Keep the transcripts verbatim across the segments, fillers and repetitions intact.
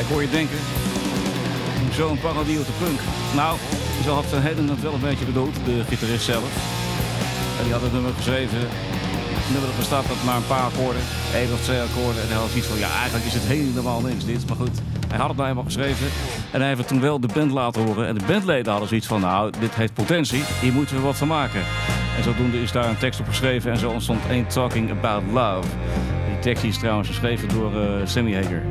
ik hoor je denken, zo'n parodie op de punk. Nou, zo had Van Halen het wel een beetje bedoeld, de gitarist zelf. En die had het nummer geschreven. Het nummer dat bestaat uit maar een paar akkoorden, één of twee akkoorden. En hij had zoiets van, ja, eigenlijk is het helemaal niks dit. Maar goed, hij had het nou helemaal geschreven. En hij heeft het toen wel de band laten horen. En de bandleden hadden zoiets van, nou, dit heeft potentie. Hier moeten we wat van maken. En zodoende is daar een tekst op geschreven. En zo ontstond Ain't Talking About Love. Die tekst is trouwens geschreven door uh, Sammy Hagar.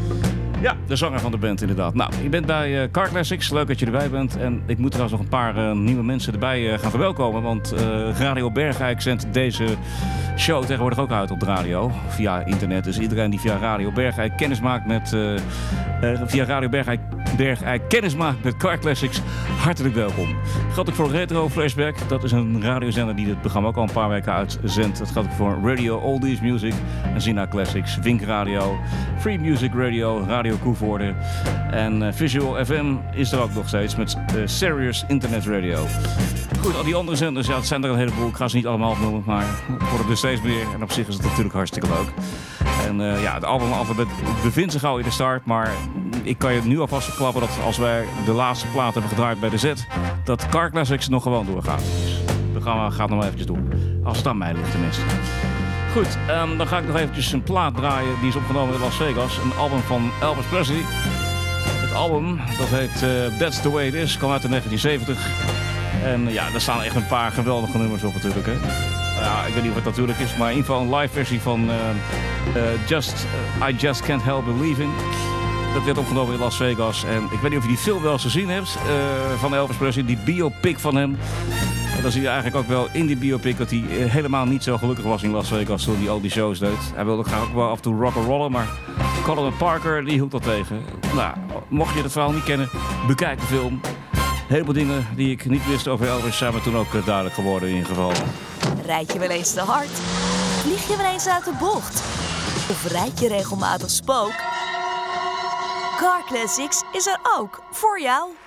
Ja, de zanger van de band inderdaad. Nou, je bent bij uh, Car Classics. Leuk dat je erbij bent. En ik moet trouwens nog een paar uh, nieuwe mensen erbij uh, gaan verwelkomen. Want uh, Radio Bergijk zendt deze show tegenwoordig ook uit op de radio. Via internet. Dus iedereen die via Radio Bergijk kennis maakt met... Uh, uh, via Radio Bergijk, Bergijk kennis maakt met Car Classics. Hartelijk welkom. Dat geldt ook voor Retro Flashback. Dat is een radiozender die dit programma ook al een paar weken uitzendt. Dat geldt ook voor Radio Oldies Music. En Zina Classics. Wink Radio. Free Music Radio. Radio Koevoorde. En uh, Visual F M is er ook nog steeds met uh, Sirius Internet Radio. Goed, al die andere zenders, ja, het zijn er een heleboel. Ik ga ze niet allemaal opnoemen, maar het worden er steeds meer. En op zich is het natuurlijk hartstikke leuk. En uh, ja, het albumalfabet bevindt zich al in de start, maar ik kan je nu alvast verklappen dat als wij de laatste plaat hebben gedraaid bij de Z, dat Car Classics nog gewoon doorgaat. Dus we gaan, gaat nog maar eventjes door. Als het aan mij ligt tenminste. Goed, um, dan ga ik nog eventjes een plaat draaien die is opgenomen in Las Vegas. Een album van Elvis Presley. Het album, dat heet uh, That's The Way It Is, kwam uit in negentien zeventig. En uh, ja, daar staan echt een paar geweldige nummers op natuurlijk. Hè. Ja, ik weet niet of het natuurlijk is, maar in ieder geval een live versie van uh, uh, Just, uh, I Just Can't Help Believing. Dat werd opgenomen in Las Vegas. En ik weet niet of je die film wel eens gezien hebt uh, van Elvis Presley, die biopic van hem. En dan zie je eigenlijk ook wel in die biopic dat hij uh, helemaal niet zo gelukkig was in Las Vegas toen hij al die shows deed. Hij wilde graag ook wel af en toe rock'n'rollen, maar Colin Parker die hield dat tegen. Nou, mocht je het verhaal niet kennen, bekijk de film. Heel veel dingen die ik niet wist over Elvis zijn me toen ook uh, duidelijk geworden in ieder geval. Rijd je wel eens te hard? Vlieg je wel eens uit de bocht? Of rijd je regelmatig spook? Car Classics is er ook voor jou.